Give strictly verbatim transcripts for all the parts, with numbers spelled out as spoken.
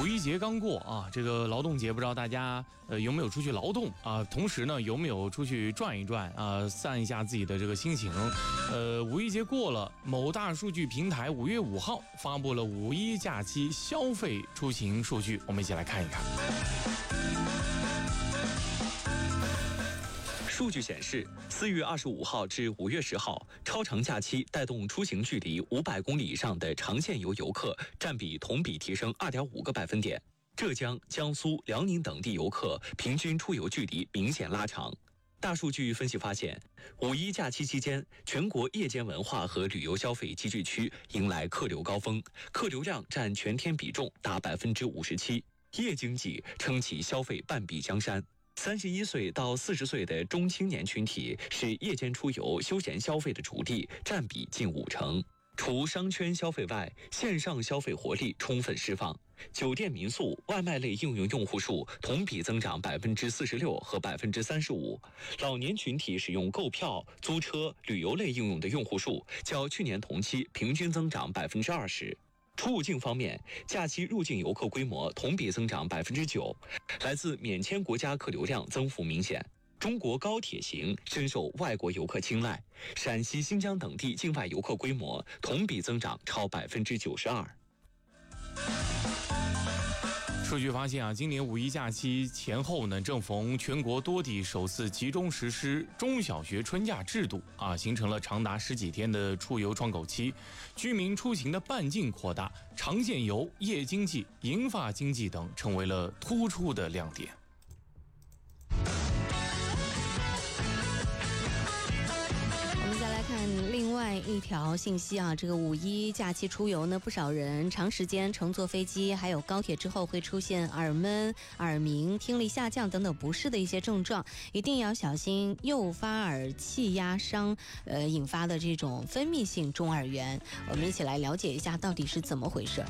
五一节刚过啊，这个劳动节不知道大家呃有没有出去劳动啊？同时呢，有没有出去转一转啊，散一下自己的这个心情？呃，五一节过了，某大数据平台五月五号发布了五一假期消费出行数据，我们一起来看一看。 数据显示，四月二十五号至五月十号，超长假期带动出行距离五百公里以上的长线游游客占比同比提升二点五个百分点。浙江、江苏、辽宁等地游客平均出游距离明显拉长。大数据分析发现，五一假期期间，全国夜间文化和旅游消费集聚区迎来客流高峰，客流量占全天比重达百分之五十七，夜经济撑起消费半壁江山。三十一岁到四十岁的中青年群体是夜间出游休闲消费的主力，占比近五成。除商圈消费外，线上消费活力充分释放，酒店民宿、外卖类应用用户数同比增长百分之四十六和百分之三十五。老年群体使用购票、租车、旅游类应用的用户数较去年同期平均增长百分之二十。出入境方面，假期入境游客规模同比增长百分之九，来自免签国家客流量增幅明显。中国高铁行深受外国游客青睐，陕西、新疆等地境外游客规模同比增长超百分之九十二。 数据发现啊，今年五一假期前后呢，正逢全国多地首次集中实施中小学春假制度啊，形成了长达十几天的出游窗口期，居民出行的半径扩大，长线游、夜经济、银发经济等成为了突出的亮点。 看另外一条信息啊，这个五一假期出游呢，不少人长时间乘坐飞机还有高铁之后会出现耳闷、耳鸣、听力下降等等不适的一些症状，一定要小心诱发耳气压伤呃引发的这种分泌性中耳炎。我们一起来了解一下到底是怎么回事。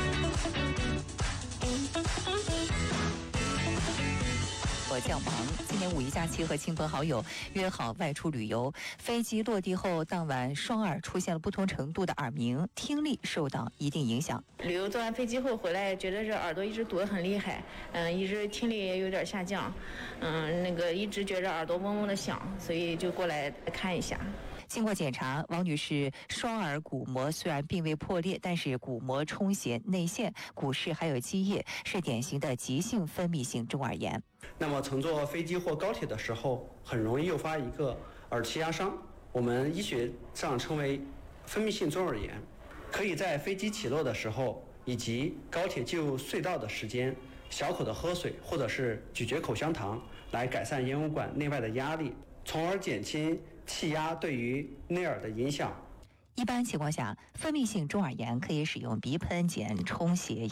我降忙，今年五一假期和亲朋好友约好外出旅游，飞机落地后当晚双耳出现了不同程度的耳鸣，听力受到一定影响。 旅游坐完飞机后回来，觉得这耳朵一直堵得很厉害，嗯，一直听力也有点下降，嗯，那个一直觉着耳朵嗡嗡的响，所以就过来看一下。 经过检查，王女士双耳鼓膜虽然并未破裂，但是鼓膜充血内陷，鼓室还有积液，是典型的急性分泌性中耳炎。 那么乘坐飞机或高铁的时候，很容易诱发一个耳气压伤，我们医学上称为分泌性中耳炎。可以在飞机起落的时候以及高铁进入隧道的时间，小口的喝水或者是咀嚼口香糖，来改善咽喉管内外的压力，从而减轻气压对于内耳的影响。 一般情况下，分泌性中耳炎可以使用鼻喷碱充血